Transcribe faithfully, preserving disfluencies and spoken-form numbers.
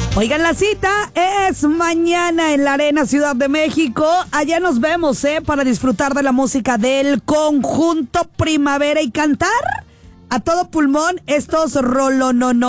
Oigan, la cita es mañana en la Arena Ciudad de México. Allá nos vemos, ¿eh? Para disfrutar de la música del Conjunto Primavera y cantar a todo pulmón estos rolononos.